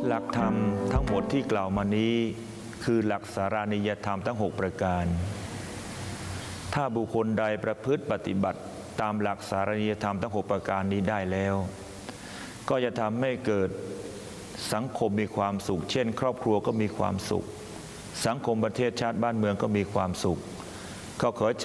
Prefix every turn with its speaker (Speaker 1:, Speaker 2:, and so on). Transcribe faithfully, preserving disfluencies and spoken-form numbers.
Speaker 1: หลักธรรมทั้งหมดที่กล่าวมานี้คือหลักสารานิยธรรมทั้งหกประการถ้าบุคคลใดประพฤติปฏิบัติตามหลักสารานิยธรรมทั้งหกประการนี้ได้แล้วก็จะทำให้เกิดสังคมมีความสุขเช่นครอบครัวก็มีความสุขสังคมประเทศชาติบ้านเมืองก็มีความสุขเขาขอเชิญ